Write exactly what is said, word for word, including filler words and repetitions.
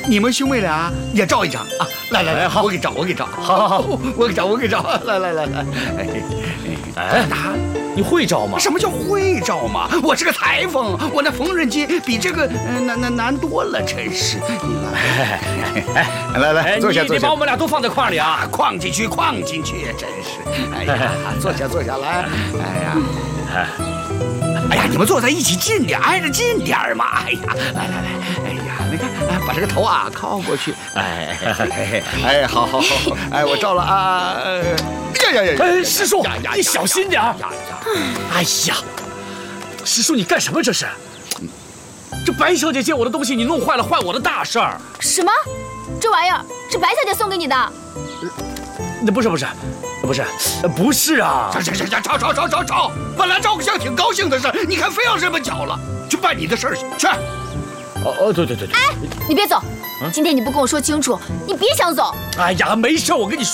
你们兄妹俩也照一张啊！来来来，好，我给照，我给照， 好好好， 我给照，我给照，来来来来， 哎，你会照吗？ 什么叫会照嘛？我是个裁缝，我那缝纫机比这个难难难多了，真是。来来来，坐下坐下。 你把我们俩都放在框里啊， 框进去，框进去，真是。哎呀，坐下坐下来，哎呀。哎呀，你们坐在一起近点，挨着近点嘛！哎呀，来来来，哎呀，你看，哎，把这个头啊靠过去，哎哎哎，好好好，哎，我照了啊！呀呀呀！ 哎，师叔，你小心点！哎呀，师叔，你干什么这是？这白小姐借我的东西，你弄坏了，坏我的大事儿。 什么？这玩意儿是白小姐送给你的？ 那不是不是。不是，不是啊！ 行行行行，吵吵吵吵吵！本来照个相挺高兴的事，你看非要这么搅了，去办你的事儿去去。 哦哦，对对对对。 哎，你别走，今天你不跟我说清楚，你别想走。 哎呀，没事，我跟你说。